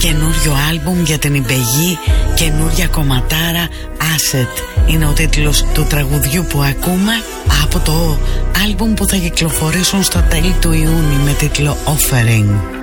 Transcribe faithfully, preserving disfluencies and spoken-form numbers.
καινούριο άλμπουμ για την Ιμπεγή, καινούρια κομματάρα. Asset είναι ο τίτλος του τραγουδιού που ακούμε από το άλμπουμ που θα κυκλοφορήσουν στα τέλη του Ιούνιου με τίτλο Offering.